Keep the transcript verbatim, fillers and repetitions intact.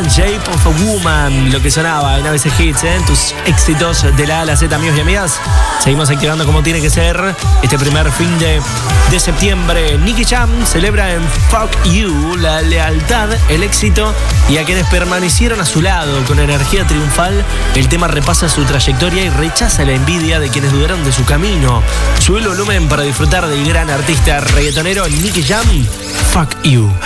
Shape of a Woman, lo que sonaba en A B C Hits, ¿eh? Tus éxitos de la A a la Z, amigos y amigas. Seguimos activando como tiene que ser este primer fin de, de septiembre. Nicky Jam celebra en Fuck You la lealtad, el éxito y a quienes permanecieron a su lado con energía triunfal. El tema repasa su trayectoria y rechaza la envidia de quienes dudaron de su camino. Sube el volumen para disfrutar del gran artista reggaetonero Nicky Jam, Fuck You.